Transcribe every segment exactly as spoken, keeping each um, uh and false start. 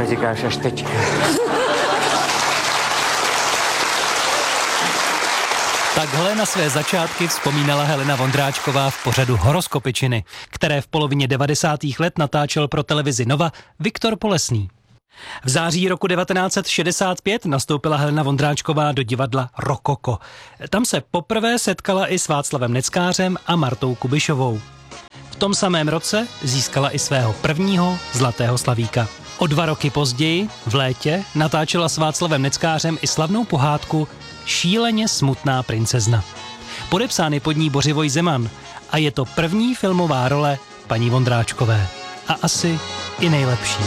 říkáš až teďka. Takhle na své začátky vzpomínala Helena Vondráčková v pořadu Horoskopičiny, které v polovině devadesátých let natáčel pro televizi Nova Viktor Polesný. V září roku devatenáct set šedesát pět nastoupila Helena Vondráčková do divadla Rokoko. Tam se poprvé setkala i s Václavem Neckářem a Martou Kubišovou. V tom samém roce získala i svého prvního Zlatého slavíka. O dva roky později, v létě, natáčela s Václavem Neckářem i slavnou pohádku Šíleně smutná princezna. Podepsán je pod ní Bořivoj Zeman a je to první filmová role paní Vondráčkové. A asi i nejlepší.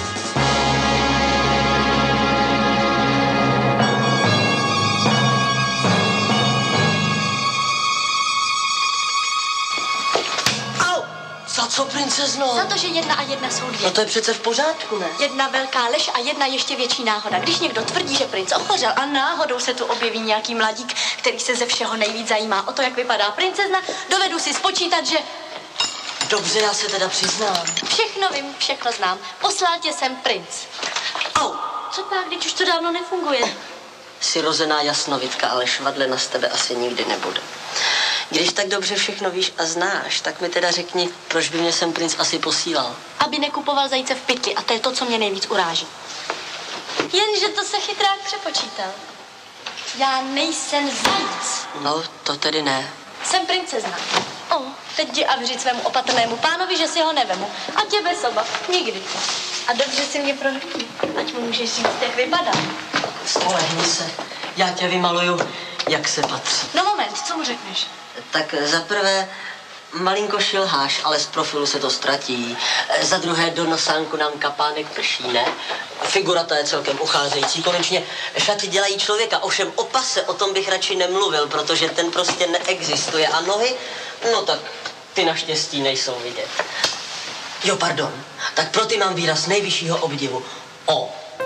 Za co, princezno? Za to, že jedna a jedna jsou dvě. No to je přece v pořádku, ne? Jedna velká lež a jedna ještě větší náhoda. Když někdo tvrdí, že princ ochořel a náhodou se tu objeví nějaký mladík, který se ze všeho nejvíc zajímá o to, jak vypadá princezna, dovedu si spočítat, že... Dobře, já se teda přiznám. Všechno vím, všechno znám. Poslal tě sem princ. Au! Co pak, když už to dávno nefunguje? Jsi rozená jasnovidka, ale švadlena z tebe asi nikdy nebude. Když tak dobře všechno víš a znáš, tak mi teda řekni, proč by mě sem princ asi posílal. Aby nekupoval zajíce v pytli a to je to, co mě nejvíc uráží. Jenže to se chytrák přepočítal. Já nejsem zajíc. No, to tedy ne. Jsem princezna. O, teď jdi a vyřiď svému opatrnému pánovi, že si ho nevemu. A tě bez obav. Nikdy. A dobře si mě prohlídí. Ať mu můžeš říct, jak vypadá. Spolehni se. Já tě vymaluju, jak se patří. No moment, co mu řekneš? Tak za prvé, malinko šilháš, ale z profilu se to ztratí. Za druhé, do nosánku nám kapánek prší, ne? Figura ta je celkem ucházející. Konečně šaty dělají člověka, ovšem o pase, o tom bych radši nemluvil, protože ten prostě neexistuje. A nohy, no tak ty naštěstí nejsou vidět. Jo, pardon, tak pro ty mám výraz nejvyššího obdivu. O.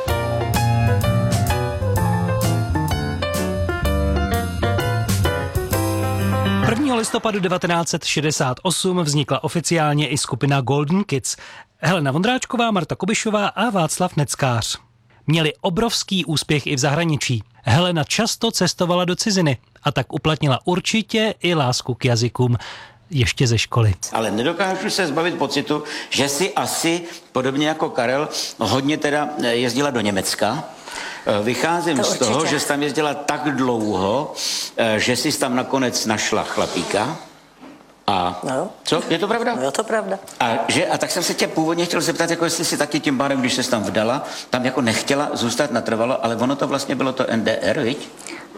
prvního listopadu devatenáct set šedesát osm vznikla oficiálně i skupina Golden Kids. Helena Vondráčková, Marta Kubišová a Václav Neckář. Měli obrovský úspěch i v zahraničí. Helena často cestovala do ciziny a tak uplatnila určitě i lásku k jazykům. Ještě ze školy. Ale nedokážu se zbavit pocitu, že si asi, podobně jako Karel, hodně teda jezdila do Německa. Vycházím to z toho, určitě. Že jsi tam jezdila tak dlouho, že jsi tam nakonec našla chlapíka. A no. Co? Je to pravda? No, je to pravda. A, že, a tak jsem se tě původně chtěl zeptat, jako jestli si taky tím pádem, když ses tam vdala, tam jako nechtěla zůstat natrvalo, ale ono to vlastně bylo to N D R, viď?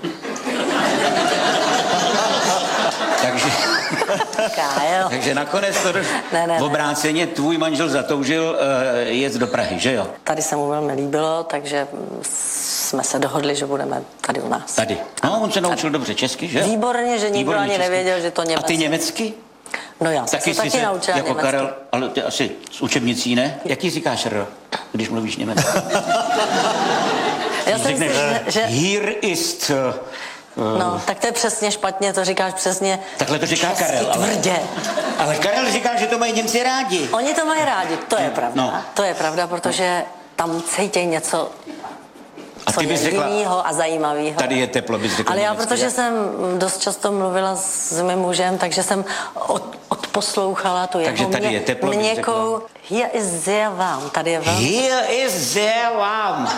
Takže... Kájo. Takže nakonec to došlo. Ne, ne, v obráceně tvůj manžel zatoužil uh, jet do Prahy, že jo? Tady se mu velmi líbilo, takže jsme se dohodli, že budeme tady u nás. Tady. No, on se naučil tady. Dobře česky, že? Výborně, že nikdo Výborně ani česky. Nevěděl, že to německy. A ty německy? No já jsem taky se taky se, naučila jako německy. Karel, ale ty asi z učebnicí, ne? Jaký říkáš R, když mluvíš německy? Já jsem řekneš, si, že... Hier ist... Uh, No, tak to je přesně špatně, to říkáš přesně. Takhle to říká Karel. Ale, tvrdě. Ale Karel říká, že to mají Němci rádi. Oni to mají rádi, to je pravda. No. To je pravda, protože tam cítí něco, a co ty bys je řekla, jinýho a zajímavýho. Tady je teplo, bys řekla. Ale já, německy, protože já? jsem dost často mluvila s mým mužem, takže jsem od, odposlouchala tu takže jeho tady mě, je teplo, měkkou. Hier ist sehr warm, tady je velmi. Hier ist sehr warm.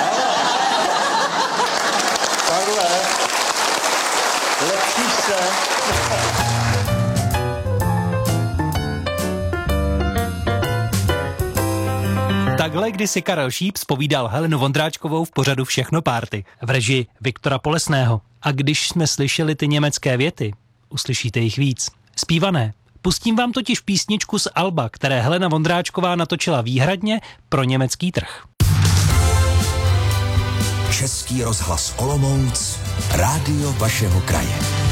Takhle. Lepší se. Takhle kdysi Karel Šíp zpovídal Helenu Vondráčkovou v pořadu Všechno párty v režii Viktora Polesného. A když jsme slyšeli ty německé věty, uslyšíte jich víc. Zpívané. Pustím vám totiž písničku z alba, které Helena Vondráčková natočila výhradně pro německý trh. Český rozhlas Olomouc, rádio vašeho kraje.